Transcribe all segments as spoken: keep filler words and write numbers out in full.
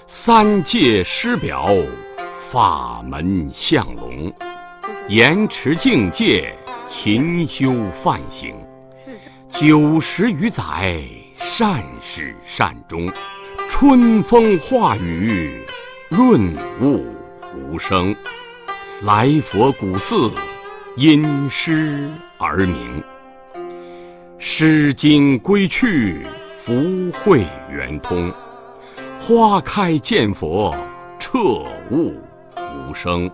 三界师表，法门相龙，严持境界，勤修梵行，九十余载，善始善终，春风化雨，润物无声。来佛古寺，因诗而名。诗经归去，福慧圆通。花开见佛，彻悟无声。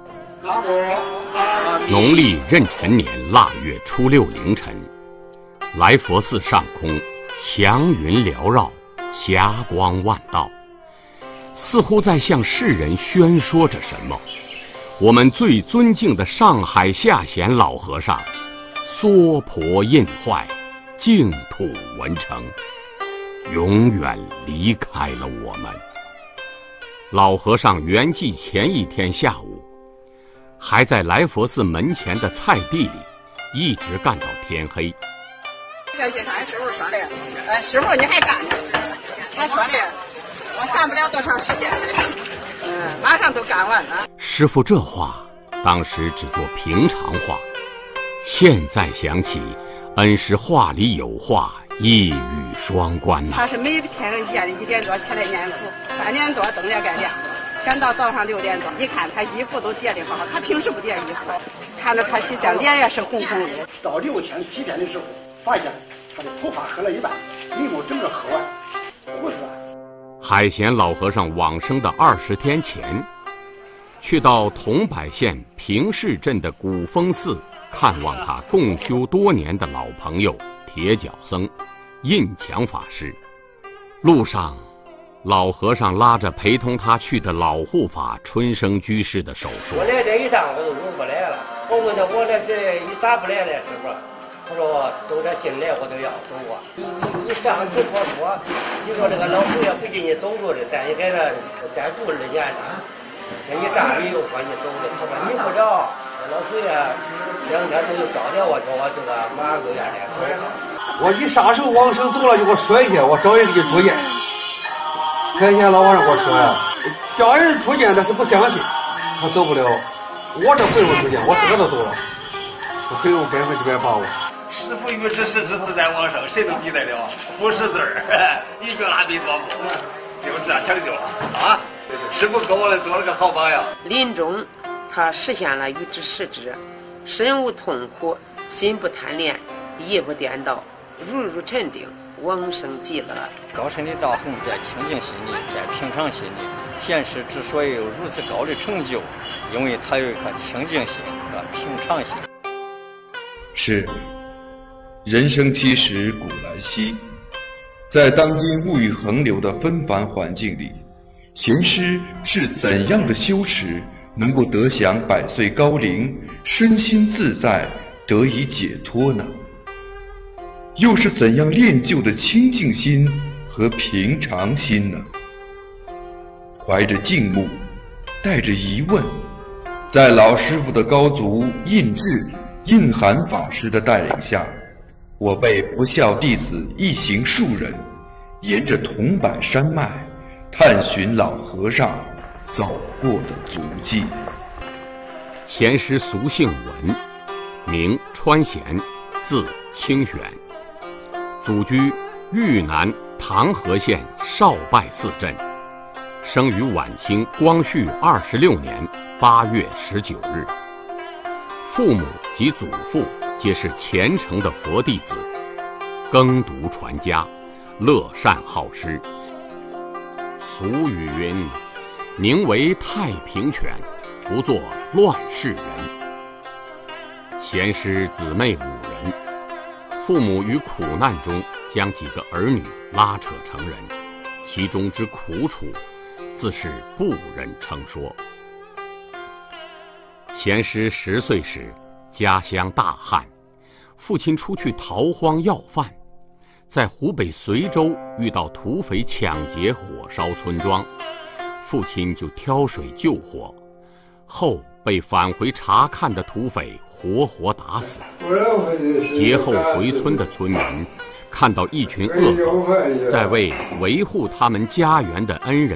农历壬辰年腊月初六凌晨，来佛寺上空祥云缭绕，霞光万道，似乎在向世人宣说着什么。我们最尊敬的上海下贤老和尚娑婆印坏，净土文成，永远离开了我们。老和尚圆寂前一天下午，还在来佛寺门前的菜地里一直干到天黑。 这个俺师傅说的，呃，师傅你还干呢？他说的，我干不了多长时间，嗯，马上都干完了。 师傅这话当时只做平常话，现在想起，恩师话里有话，一语双关呐、啊。 他是每天夜里一点多起来念佛，三点多灯也该亮了，赶到早上六点多，一看他衣服都叠得好，他平时不叠衣服，看着可惜相，脸也是红红的。 到六天七天的时候，发现他的头发黑了一半，眉毛整个黑完，胡子。 海贤老和尚往生的二十天前，去到桐柏县平市镇的古峰寺看望他共修多年的老朋友铁脚僧印强法师。路上，老和尚拉着陪同他去的老护法春生居士的手说：“ 我来这一趟我都用不来了。我问他我这是你咋不来了，师傅？他说都这进来我都要走啊。你你你上次我说，你说这个老佛爷不进你走路的，咱也给他再住二年了。这一站里又说你走的，他说你不着，老佛爷两天都又找着我，说我这个马上都要来走。 我一撒手往生走了，就给我摔下，我找人给你出见。开前老和尚给我说呀，叫人出见他是不相信，他走不了。我这回我出见，我这都走了，我可以用百分之百把握。 师父语之实之自在往生，谁能比得了？不识字儿，一句阿弥陀佛，就这样成就了啊！师父给我们做了个好榜样。 临终，他实现了语之实之，身无痛苦，心不贪恋，意不颠倒，如如沉定，往生极乐。 高深的大宏在清净心里，在平常心里。贤师之所以有如此高的成就，因为他有一颗清净心和平常心。 是。人生七十古来稀，在当今物欲横流的纷繁环境里，贤师是怎样的修持能够得享百岁高龄，身心自在，得以解脱呢？又是怎样练就的清净心和平常心呢？怀着敬慕，带着疑问，在老师傅的高足印智印涵法师的带领下，我辈不孝弟子一行数人，沿着桐柏山脉，探寻老和尚走过的足迹。 贤师俗姓文，名川贤，字清玄，祖居豫南唐河县少拜寺镇，生于晚清光绪二十六年八月十九日。父母及祖父皆是虔诚的佛弟子，耕读传家，乐善好施。俗语云：宁为太平犬，不做乱世人。贤师姊妹五人，父母于苦难中将几个儿女拉扯成人，其中之苦楚，自是不忍称说。贤师十岁时，家乡大旱，父亲出去逃荒要饭，在湖北随州遇到土匪抢劫火烧村庄，父亲就挑水救火，后被返回查看的土匪活活打死。劫后回村的村民看到一群恶狗在为维护他们家园的恩人